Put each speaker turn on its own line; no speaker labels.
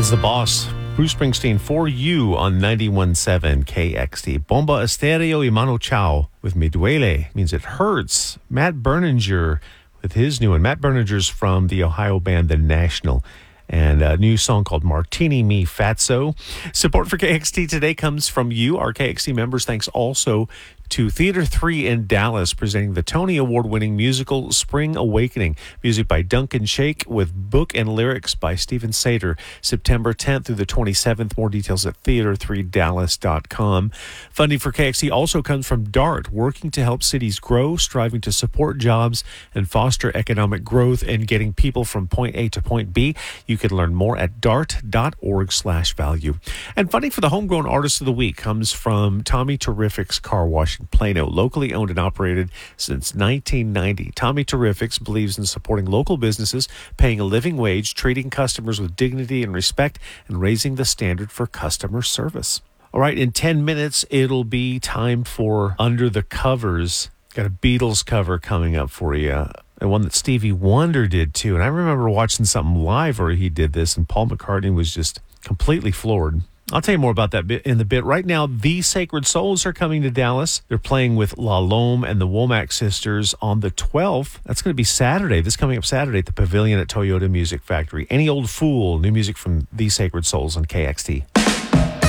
As the boss, Bruce Springsteen for you on 91.7 KXT. Bomba Estéreo y Mano Chao with Me Duele means it hurts. Matt Berninger with his new one. Matt Berninger's from the Ohio band The National, and a new song called Martini Me Fatso. Support for KXT today comes from you, our KXT members. Thanks also to Theater 3 in Dallas, presenting the Tony Award-winning musical Spring Awakening. Music by Duncan Shake with book and lyrics by Stephen Sater. September 10th through the 27th. More details at theater3dallas.com. Funding for KXT also comes from DART, working to help cities grow, striving to support jobs and foster economic growth and getting people from point A to point B. You can learn more at dart.org/value. And funding for the Homegrown Artist of the Week comes from Tommy Terrific's Car Wash in Plano, locally owned and operated since 1990. Tommy Terrifics believes in supporting local businesses, paying a living wage, treating customers with dignity and respect, and raising the standard for customer service. All right, in 10 minutes, it'll be time for Under the Covers. Got a Beatles cover coming up for you. And one that Stevie Wonder did too. And I remember watching something live where he did this, and Paul McCartney was just completely floored. I'll tell you more about that in the bit. Right now, The Sacred Souls are coming to Dallas. They're playing with La Lome and the Womack Sisters on the 12th. That's going to be Saturday, this coming up Saturday at the Pavilion at Toyota Music Factory. Any Old Fool, new music from The Sacred Souls on KXT.